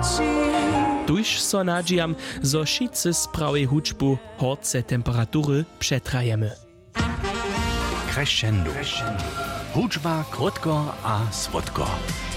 Tuž so nadžiam, zo šicy sprawej hučbu horce temperatury przetrajemy. Crescendo. Hučba krótko a słodko.